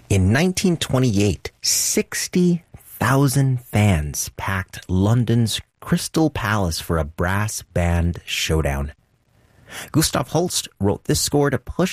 In 1928, 60,000 fans packed London's Crystal Palace for a brass band showdown. Gustav Holst wrote this score to push